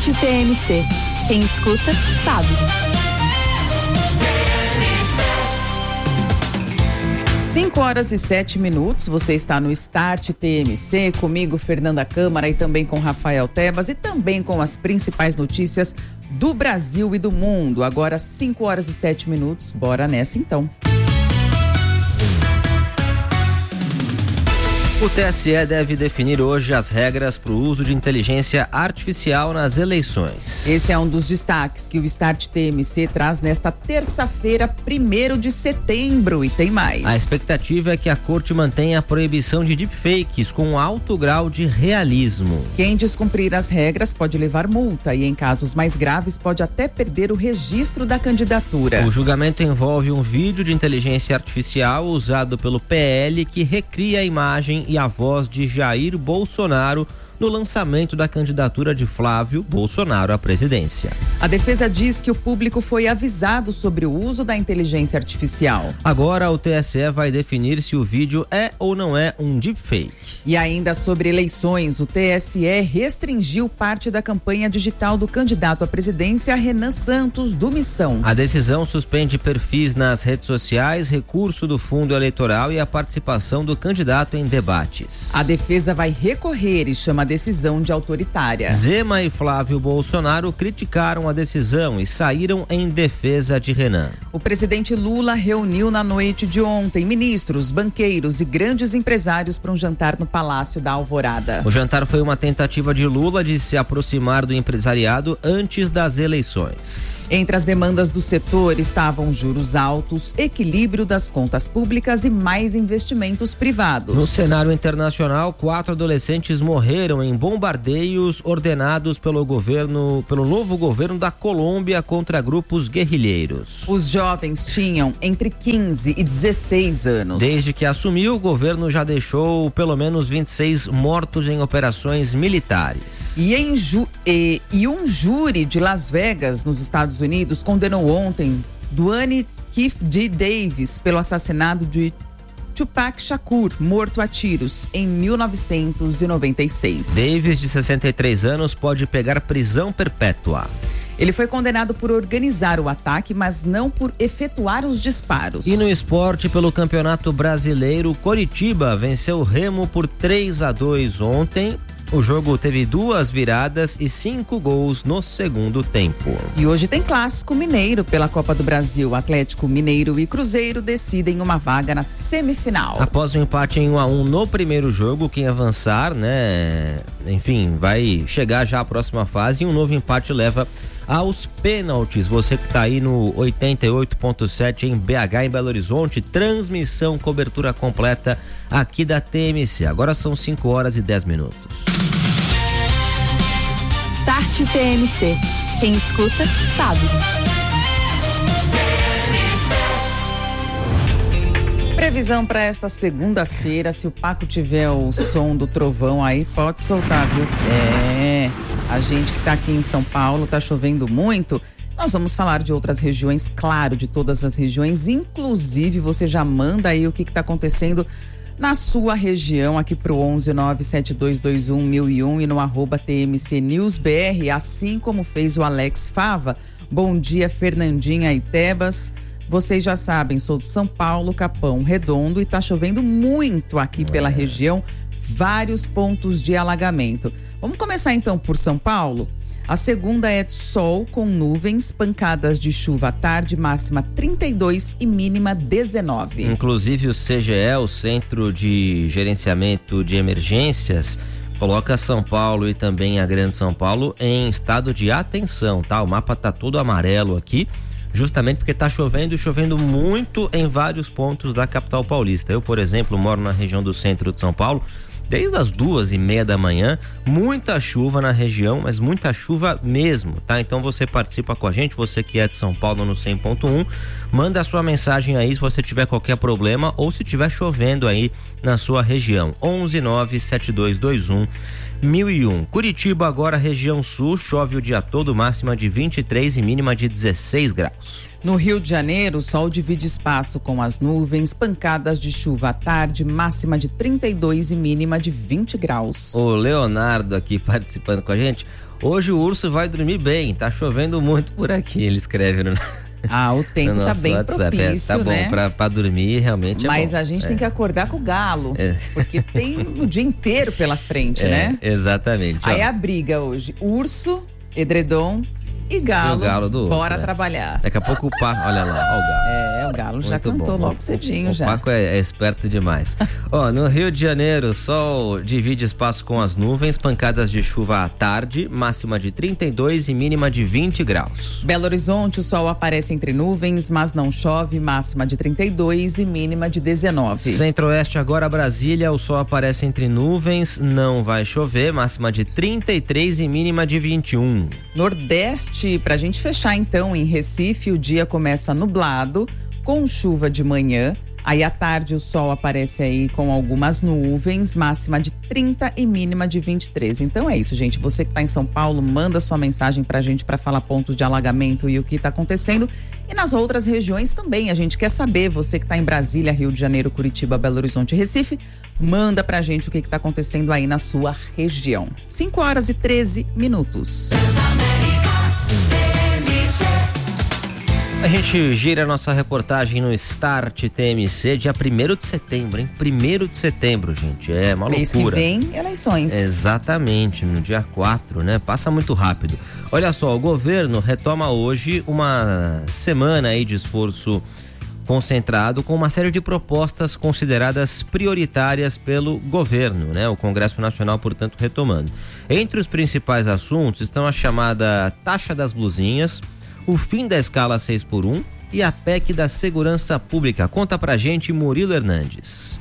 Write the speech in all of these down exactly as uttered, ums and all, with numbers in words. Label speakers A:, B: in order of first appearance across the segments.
A: T M C. Quem escuta, sabe.
B: cinco horas e sete minutos, você está no Start T M C, comigo, Fernanda Câmara, e também com Rafael Tebas, e também com as principais notícias do Brasil e do mundo. Agora, cinco horas e sete minutos, bora nessa então.
C: O T S E deve definir hoje as regras para o uso de inteligência artificial nas eleições.
B: Esse é um dos destaques que o Start T M C traz nesta terça-feira, primeiro de setembro, e tem mais.
C: A expectativa é que a corte mantenha a proibição de deepfakes com alto grau de realismo.
B: Quem descumprir as regras pode levar multa e, em casos mais graves, pode até perder o registro da candidatura.
C: O julgamento envolve um vídeo de inteligência artificial usado pelo P L que recria a imagem e a voz de Jair Bolsonaro no lançamento da candidatura de Flávio Bolsonaro à presidência.
B: A defesa diz que o público foi avisado sobre o uso da inteligência artificial.
C: Agora o T S E vai definir se o vídeo é ou não é um deepfake.
B: E ainda sobre eleições, o T S E restringiu parte da campanha digital do candidato à presidência, Renan Santos, do Missão.
C: A decisão suspende perfis nas redes sociais, recurso do fundo eleitoral e a participação do candidato em debates.
B: A defesa vai recorrer e chama a decisão de autoritária.
C: Zema e Flávio Bolsonaro criticaram a decisão e saíram em defesa de Renan.
B: O presidente Lula reuniu na noite de ontem ministros, banqueiros e grandes empresários para um jantar no Palácio da Alvorada.
C: O jantar foi uma tentativa de Lula de se aproximar do empresariado antes das eleições.
B: Entre as demandas do setor estavam juros altos, equilíbrio das contas públicas e mais investimentos privados.
C: No cenário internacional, quatro adolescentes morreram em bombardeios ordenados pelo governo, pelo novo governo da Colômbia contra grupos guerrilheiros.
B: Os jovens tinham entre quinze e dezesseis anos.
C: Desde que assumiu, o governo já deixou pelo menos vinte e seis mortos em operações militares.
B: E, em ju- e, e um júri de Las Vegas, nos Estados Unidos, condenou ontem Duane Keith D. Davis pelo assassinato de Tupac Shakur, morto a tiros em mil novecentos e noventa e seis.
C: Davis, de sessenta e três anos, pode pegar prisão perpétua.
B: Ele foi condenado por organizar o ataque, mas não por efetuar os disparos.
C: E no esporte, pelo Campeonato Brasileiro, Coritiba venceu o Remo por três a dois ontem. O jogo teve duas viradas e cinco gols no segundo tempo.
B: E hoje tem clássico mineiro pela Copa do Brasil. Atlético Mineiro e Cruzeiro decidem uma vaga na semifinal.
C: Após o um empate em um a um no primeiro jogo, quem avançar, né, enfim, vai chegar já à próxima fase, e um novo empate leva aos pênaltis. Você que está aí no oitenta e oito ponto sete em B H, em Belo Horizonte, transmissão, cobertura completa aqui da T M C. Agora são cinco horas e dez minutos.
A: Start T M C. Quem escuta, sabe.
B: Previsão para esta segunda-feira, se o Paco tiver o som do trovão aí, pode soltar, viu? É, a gente que está aqui em São Paulo, tá chovendo muito. Nós vamos falar de outras regiões, claro, de todas as regiões, inclusive você já manda aí o que está acontecendo na sua região, aqui pro onze nove sete dois dois um mil e um e no arroba T M C News B R, assim como fez o Alex Fava. Bom dia, Fernandinha e Tebas. Vocês já sabem, sou de São Paulo, Capão Redondo, e tá chovendo muito aqui pela região, vários pontos de alagamento. Vamos começar então por São Paulo. A segunda é de sol com nuvens, pancadas de chuva à tarde, máxima trinta e dois e mínima dezenove.
C: Inclusive o C G E, o Centro de Gerenciamento de Emergências, coloca São Paulo e também a Grande São Paulo em estado de atenção, tá? O mapa tá todo amarelo aqui, justamente porque tá chovendo e chovendo muito em vários pontos da capital paulista. Eu, por exemplo, moro na região do centro de São Paulo. Desde as duas e meia da manhã, muita chuva na região, mas muita chuva mesmo, tá? Então você participa com a gente, você que é de São Paulo no cem ponto um, manda a sua mensagem aí se você tiver qualquer problema ou se tiver chovendo aí na sua região. onze nove sete dois dois um mil e um. Curitiba, agora região sul, chove o dia todo, máxima de vinte e três e mínima de dezesseis graus.
B: No Rio de Janeiro, o sol divide espaço com as nuvens, pancadas de chuva à tarde, máxima de trinta e dois e mínima de vinte graus.
C: O Leonardo aqui participando com a gente. Hoje o urso vai dormir bem, tá chovendo muito por aqui, ele escreve no...
B: Ah, o tempo tá bem
C: WhatsApp.
B: propício,
C: é, tá bom,
B: né?
C: pra, pra dormir realmente é
B: Mas
C: bom.
B: a gente
C: é.
B: tem que acordar com o galo, é. porque tem o dia inteiro pela frente,
C: é,
B: né?
C: Exatamente.
B: Aí
C: ó.
B: a briga hoje, urso, edredom e galo,
C: e o galo do
B: bora
C: outro,
B: trabalhar.
C: É. Daqui a pouco o Paco, olha lá, ó o galo.
B: É, o galo já
C: Muito
B: cantou
C: bom.
B: logo cedinho
C: o,
B: já.
C: O Paco é, é esperto demais. Ó, no Rio de Janeiro, sol divide espaço com as nuvens, pancadas de chuva à tarde, máxima de trinta e dois e mínima de vinte graus.
B: Belo Horizonte, o sol aparece entre nuvens, mas não chove, máxima de trinta e dois e mínima de dezenove.
C: Centro-Oeste, agora Brasília, o sol aparece entre nuvens, não vai chover, máxima de trinta e três e mínima de vinte e um.
B: Nordeste, pra gente fechar então, em Recife, o dia começa nublado, com chuva de manhã. Aí à tarde o sol aparece aí com algumas nuvens, máxima de trinta e mínima de vinte e três. Então é isso, gente. Você que está em São Paulo, manda sua mensagem pra gente para falar pontos de alagamento e o que está acontecendo. E nas outras regiões também, a gente quer saber. Você que está em Brasília, Rio de Janeiro, Curitiba, Belo Horizonte e Recife, manda pra gente o que está acontecendo aí na sua região. cinco horas e treze minutos.
C: A gente gira a nossa reportagem no Start T M C, dia primeiro de setembro, hein? primeiro de setembro, gente. É uma
B: Mês
C: loucura.
B: Mês que vem, eleições.
C: Exatamente, no dia quatro, né? Passa muito rápido. Olha só, o governo retoma hoje uma semana aí de esforço concentrado com uma série de propostas consideradas prioritárias pelo governo, né? O Congresso Nacional, portanto, retomando. Entre os principais assuntos estão a chamada taxa das blusinhas, o fim da escala seis por um e a P E C da segurança pública. Conta pra gente, Murilo Hernandes.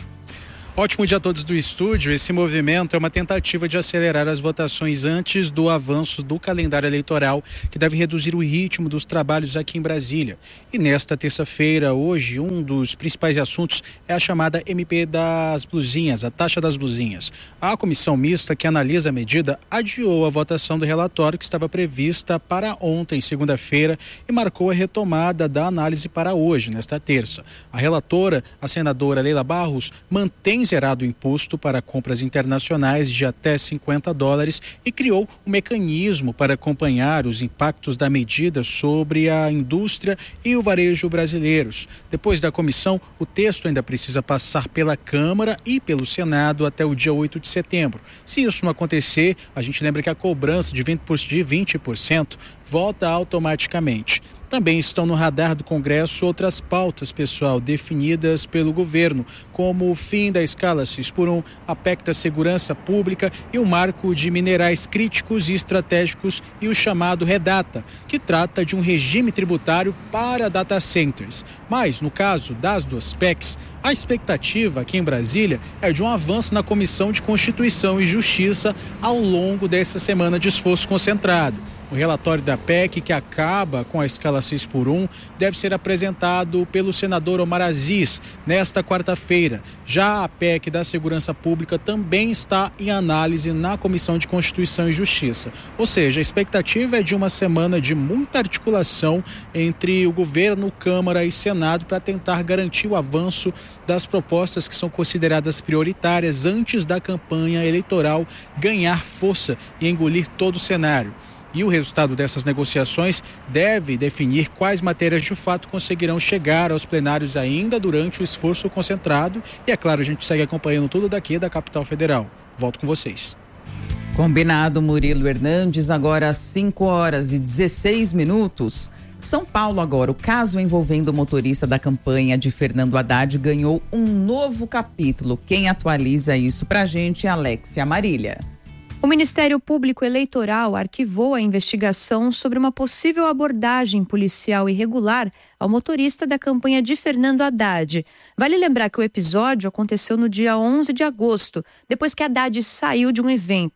D: Ótimo dia a todos do estúdio. Esse movimento é uma tentativa de acelerar as votações antes do avanço do calendário eleitoral, que deve reduzir o ritmo dos trabalhos aqui em Brasília. E nesta terça-feira, hoje, um dos principais assuntos é a chamada M P das blusinhas, a taxa das blusinhas. A comissão mista que analisa a medida adiou a votação do relatório que estava prevista para ontem, segunda-feira, e marcou a retomada da análise para hoje, nesta terça. A relatora, a senadora Leila Barros, mantém zerado o imposto para compras internacionais de até cinquenta dólares e criou um mecanismo para acompanhar os impactos da medida sobre a indústria e o varejo brasileiros. Depois da comissão, o texto ainda precisa passar pela Câmara e pelo Senado até o dia oito de setembro. Se isso não acontecer, a gente lembra que a cobrança de vinte por cento volta automaticamente. Também estão no radar do Congresso outras pautas, pessoal, definidas pelo governo, como o fim da escala seis por um, a P E C da segurança pública e o marco de minerais críticos e estratégicos e o chamado REDATA, que trata de um regime tributário para data centers. Mas, no caso das duas P E Cs, a expectativa aqui em Brasília é de um avanço na Comissão de Constituição e Justiça ao longo dessa semana de esforço concentrado. O relatório da P E C, que acaba com a escala seis por um, deve ser apresentado pelo senador Omar Aziz nesta quarta-feira. Já a P E C da Segurança Pública também está em análise na Comissão de Constituição e Justiça. Ou seja, a expectativa é de uma semana de muita articulação entre o governo, Câmara e Senado para tentar garantir o avanço das propostas que são consideradas prioritárias antes da campanha eleitoral ganhar força e engolir todo o cenário. E o resultado dessas negociações deve definir quais matérias de fato conseguirão chegar aos plenários ainda durante o esforço concentrado. E é claro, a gente segue acompanhando tudo daqui da capital federal. Volto com vocês.
B: Combinado, Murilo Hernandes. Agora cinco horas e dezesseis minutos. São Paulo agora. O caso envolvendo o motorista da campanha de Fernando Haddad ganhou um novo capítulo. Quem atualiza isso pra gente é Alexia Marília.
E: O Ministério Público Eleitoral arquivou a investigação sobre uma possível abordagem policial irregular ao motorista da campanha de Fernando Haddad. Vale lembrar que o episódio aconteceu no dia onze de agosto, depois que Haddad saiu de um evento.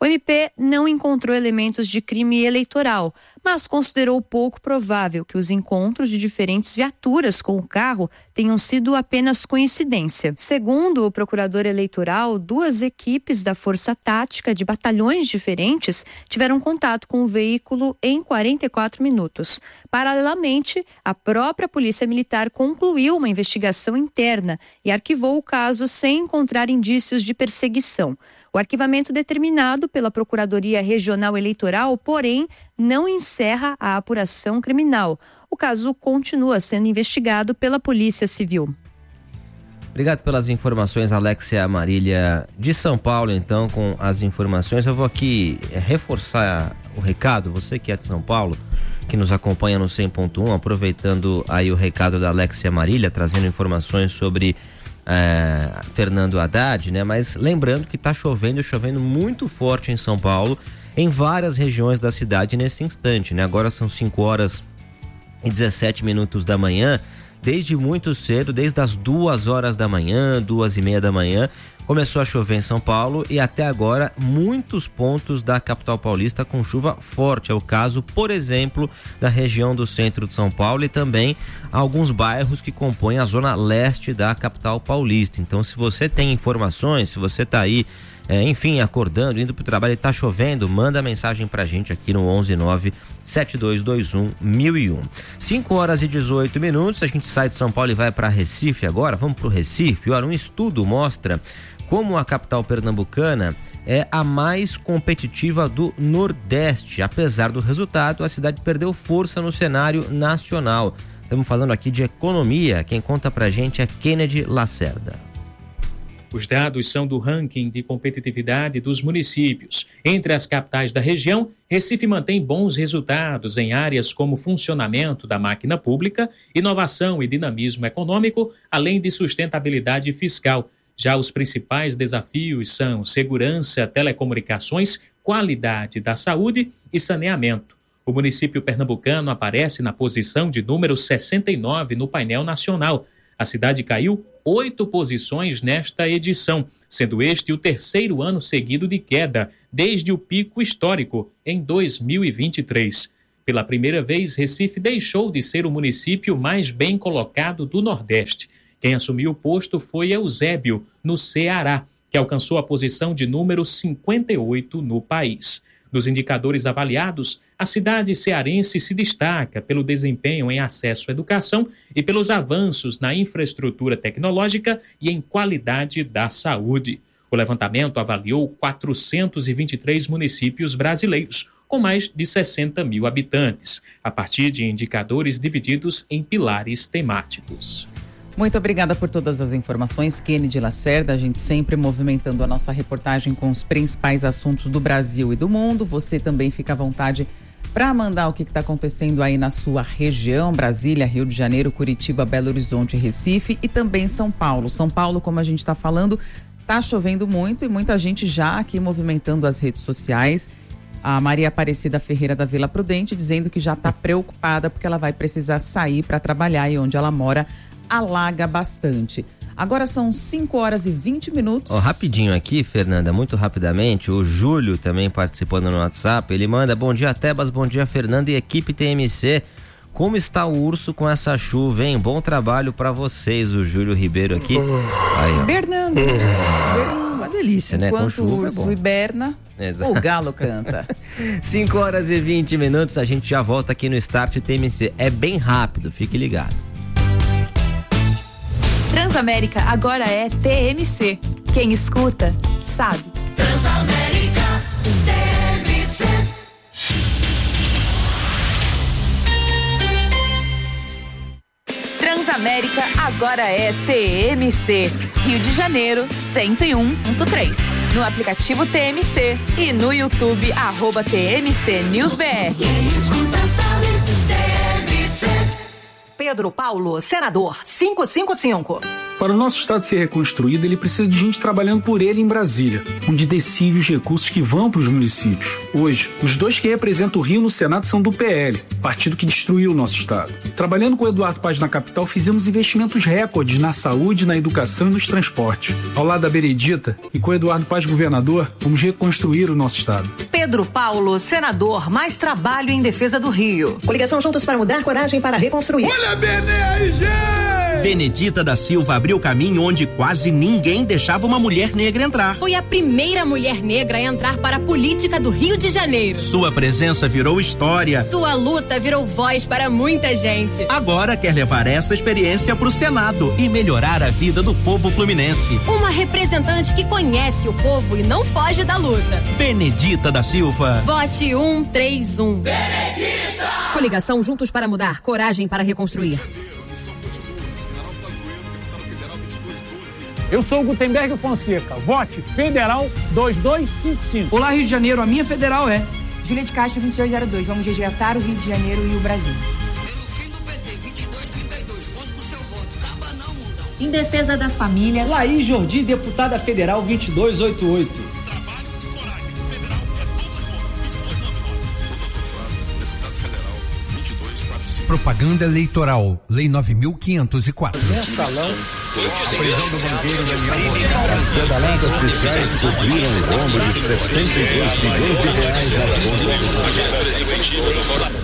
E: O M P não encontrou elementos de crime eleitoral, mas considerou pouco provável que os encontros de diferentes viaturas com o carro tenham sido apenas coincidência. Segundo o procurador eleitoral, duas equipes da Força Tática de batalhões diferentes tiveram contato com o veículo em quarenta e quatro minutos. Paralelamente, a própria Polícia Militar concluiu uma investigação interna e arquivou o caso sem encontrar indícios de perseguição. O arquivamento determinado pela Procuradoria Regional Eleitoral, porém, não encerra a apuração criminal. O caso continua sendo investigado pela Polícia Civil.
C: Obrigado pelas informações, Alexia Marília, de São Paulo. Então, com as informações, eu vou aqui reforçar o recado. Você que é de São Paulo, que nos acompanha no cem ponto um, aproveitando aí o recado da Alexia Marília, trazendo informações sobre É, Fernando Haddad, né? Mas lembrando que tá chovendo, chovendo muito forte em São Paulo, em várias regiões da cidade nesse instante, né? Agora são cinco horas e dezessete minutos da manhã, desde muito cedo, desde as duas horas da manhã, duas e meia da manhã, começou a chover em São Paulo e até agora muitos pontos da capital paulista com chuva forte. É o caso, por exemplo, da região do centro de São Paulo e também alguns bairros que compõem a zona leste da capital paulista. Então, se você tem informações, se você tá aí, é, enfim, acordando, indo pro trabalho e tá chovendo, manda mensagem pra gente aqui no onze nove sete dois dois um mil e um. cinco horas e dezoito minutos, a gente sai de São Paulo e vai para Recife agora. Vamos pro Recife. Olha, um estudo mostra como a capital pernambucana é a mais competitiva do Nordeste. Apesar do resultado, a cidade perdeu força no cenário nacional. Estamos falando aqui de economia. Quem conta pra gente é Kennedy Lacerda.
F: Os dados são do ranking de competitividade dos municípios. Entre as capitais da região, Recife mantém bons resultados em áreas como funcionamento da máquina pública, inovação e dinamismo econômico, além de sustentabilidade fiscal. Já os principais desafios são segurança, telecomunicações, qualidade da saúde e saneamento. O município pernambucano aparece na posição de número sessenta e nove no painel nacional. A cidade caiu oito posições nesta edição, sendo este o terceiro ano seguido de queda, desde o pico histórico, em dois mil e vinte e três. Pela primeira vez, Recife deixou de ser o município mais bem colocado do Nordeste. Quem assumiu o posto foi Eusébio, no Ceará, que alcançou a posição de número cinquenta e oito no país. Dos indicadores avaliados, a cidade cearense se destaca pelo desempenho em acesso à educação e pelos avanços na infraestrutura tecnológica e em qualidade da saúde. O levantamento avaliou quatrocentos e vinte e três municípios brasileiros, com mais de sessenta mil habitantes, a partir de indicadores divididos em pilares temáticos.
B: Muito obrigada por todas as informações, Kennedy Lacerda. A gente sempre movimentando a nossa reportagem com os principais assuntos do Brasil e do mundo. Você também fica à vontade para mandar o que está acontecendo aí na sua região, Brasília, Rio de Janeiro, Curitiba, Belo Horizonte, Recife e também São Paulo. São Paulo, como a gente está falando, está chovendo muito e muita gente já aqui movimentando as redes sociais. A Maria Aparecida Ferreira da Vila Prudente dizendo que já está preocupada porque ela vai precisar sair para trabalhar e onde ela mora alaga bastante. Agora são cinco horas e vinte minutos.
C: Oh, rapidinho aqui, Fernanda, muito rapidamente, o Júlio também participando no WhatsApp, ele manda: bom dia Tebas, bom dia Fernanda e equipe T M C. Como está o urso com essa chuva, hein? Bom trabalho pra vocês, o Júlio Ribeiro aqui. Aí, ó.
B: Bernardo.
C: Uma delícia, né?
B: Enquanto
C: com chuva,
B: o urso
C: é
B: hiberna, o galo canta.
C: cinco horas e vinte minutos, a gente já volta aqui no Start T M C. É bem rápido, fique ligado.
A: Transamérica agora é T M C. Quem escuta, sabe.
G: Transamérica T M C.
A: Transamérica agora é T M C. Rio de Janeiro, cento e um ponto três. No aplicativo T M C e no YouTube, arroba T M C News B R.
G: Quem escuta sabe, T M C.
H: Pedro Paulo, senador, quinhentos e cinquenta e cinco. Para o nosso estado ser reconstruído, ele precisa de gente trabalhando por ele em Brasília, onde decide os recursos que vão para os municípios. Hoje, os dois que representam o Rio no Senado são do P L, partido que destruiu o nosso estado. Trabalhando com o Eduardo Paz na capital, fizemos investimentos recordes na saúde, na educação e nos transportes. Ao lado da Benedita e com o Eduardo Paz governador, vamos reconstruir o nosso estado.
I: Pedro Paulo, senador, mais trabalho em defesa do Rio.
J: Coligação Juntos para Mudar, coragem para reconstruir.
K: Olha, B N R G!
L: Benedita da Silva abriu caminho onde quase ninguém deixava uma mulher negra entrar.
M: Foi a primeira mulher negra a entrar para a política do Rio de Janeiro.
L: Sua presença virou história.
M: Sua luta virou voz para muita gente.
L: Agora quer levar essa experiência para o Senado e melhorar a vida do povo fluminense.
M: Uma representante que conhece o povo e não foge da luta.
L: Benedita da Silva.
M: Vote um três um.
G: Benedita!
M: Coligação Juntos para Mudar, coragem para reconstruir.
N: Eu sou o Gutenberg Fonseca, vote Federal dois dois cinco cinco.
O: Olá, Rio de Janeiro, a minha federal é
P: Júlia de Castro vinte e dois zero dois. Vamos resgatar o Rio de Janeiro e o Brasil.
G: Pelo fim do P T vinte e dois trinta e dois. Conto com seu voto. Acaba não, mundão.
Q: Em defesa das famílias.
O: Laís Jordi, deputada federal vinte e dois oitenta e oito.
R: Trabalho de coragem. Federal é todas as votos. vinte e dois nove nove. Sou doutor Flávio, deputado federal vinte e dois quarenta e cinco.
S: Propaganda eleitoral, Lei nove mil quinhentos e quatro.
T: Mensalão, a prisão do banqueiro Daniel. As pedaladas fiscais subiram o rombo de setenta e dois bilhões de reais nas contas.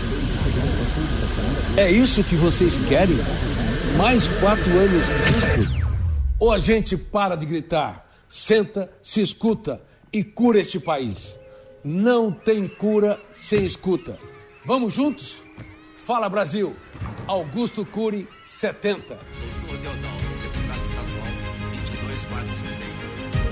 U: É isso que vocês querem? Mais quatro anos disso? Ou a gente para de gritar, senta, se escuta e cura este país? Não tem cura sem escuta. Vamos juntos? Fala, Brasil. Augusto Cury, setenta.
V: Doutor Deodaldo, deputado estadual, vinte e dois quatrocentos e cinquenta e seis.